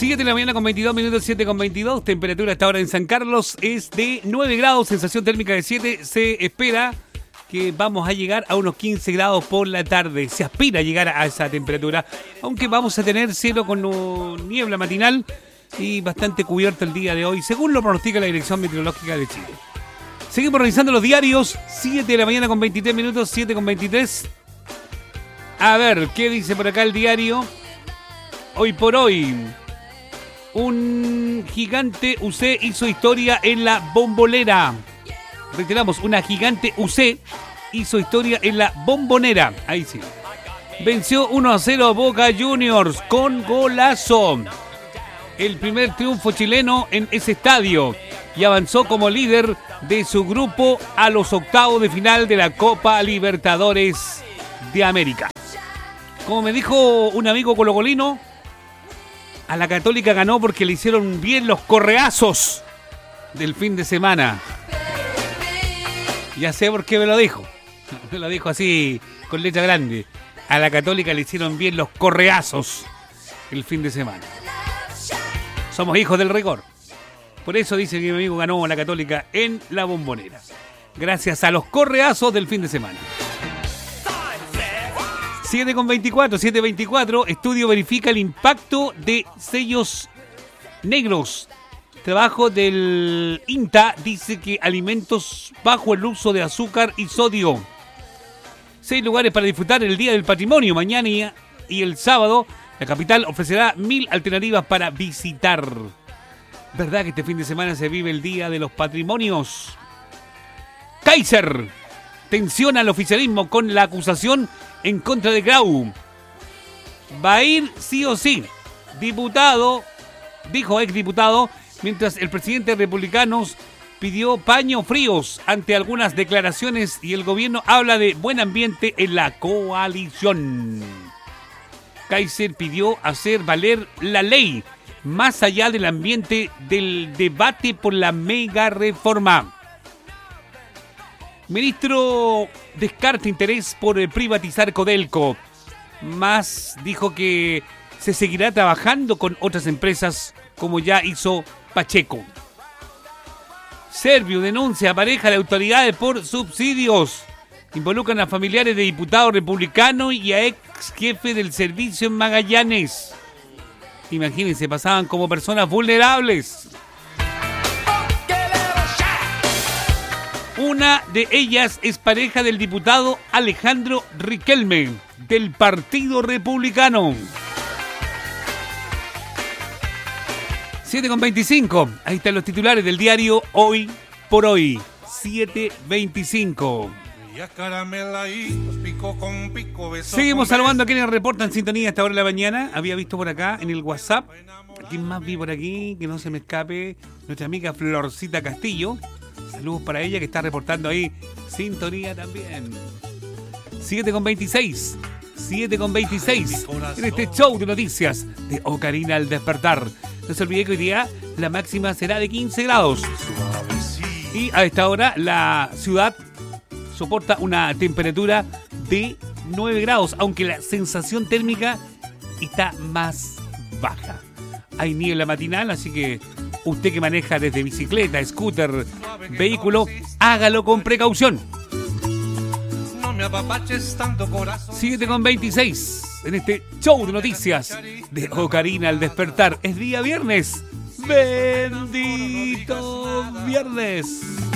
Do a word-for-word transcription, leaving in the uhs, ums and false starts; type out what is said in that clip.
siete de la mañana con veintidós minutos, siete con veintidós. Temperatura a esta hora en San Carlos es de nueve grados, sensación térmica de siete. Se espera que vamos a llegar a unos quince grados por la tarde. Se aspira a llegar a esa temperatura, aunque vamos a tener cielo con niebla matinal y bastante cubierto el día de hoy, según lo pronostica la Dirección Meteorológica de Chile. Seguimos revisando los diarios. siete de la mañana con veintitrés minutos, siete con veintitrés. A ver, ¿qué dice por acá el diario? Hoy por hoy, un gigante U C hizo historia en la Bombonera. Reiteramos, una gigante U C hizo historia en la Bombonera. Ahí sí. Venció uno a cero a Boca Juniors con golazo. El primer triunfo chileno en ese estadio y avanzó como líder de su grupo a los octavos de final de la Copa Libertadores de América. Como me dijo un amigo colocolino, a la Católica ganó porque le hicieron bien los correazos del fin de semana. Ya sé por qué me lo dijo. Me lo dijo así, con letra grande. A la Católica le hicieron bien los correazos el fin de semana. Somos hijos del rigor. Por eso dice que mi amigo ganó a la Católica en la Bombonera. Gracias a los correazos del fin de semana. siete con veinticuatro, siete veinticuatro. Estudio verifica el impacto de sellos negros. Trabajo del INTA dice que alimentos bajo el uso de azúcar y sodio. Seis lugares para disfrutar el Día del Patrimonio. Mañana y el sábado la capital ofrecerá mil alternativas para visitar. ¿Verdad que este fin de semana se vive el Día de los Patrimonios? Kaiser tensiona al oficialismo con la acusación en contra de Grau. Va a ir sí o sí. Diputado, dijo exdiputado, mientras el presidente de Republicanos pidió paños fríos ante algunas declaraciones y el gobierno habla de buen ambiente en la coalición. Kaiser pidió hacer valer la ley más allá del ambiente del debate por la mega reforma. Ministro descarta interés por privatizar Codelco. Más dijo que se seguirá trabajando con otras empresas como ya hizo Pacheco. Servio denuncia a pareja de autoridades por subsidios. Involucran a familiares de diputados republicanos y a ex jefe del servicio en Magallanes. Imagínense, pasaban como personas vulnerables. Una de ellas es pareja del diputado Alejandro Riquelme, del Partido Republicano. siete con veinticinco. Ahí están los titulares del diario Hoy por Hoy. siete veinticinco. Seguimos saludando a quienes reportan sintonía a esta hora de la mañana. Había visto por acá en el WhatsApp. ¿Quién más vi por aquí? Que no se me escape. Nuestra amiga Florcita Castillo. Saludos para ella que está reportando ahí sintonía también. siete con veintiséis. siete con veintiséis. En este show de noticias de Ocarina al despertar. No se olvide que hoy día la máxima será de quince grados. Y a esta hora la ciudad soporta una temperatura de nueve grados, aunque la sensación térmica está más baja. Hay niebla matinal, así que usted que maneja desde bicicleta, scooter, vehículo, hágalo con precaución. siete con veintiséis en este show de noticias de Ocarina al despertar. Es día viernes. Bendito viernes.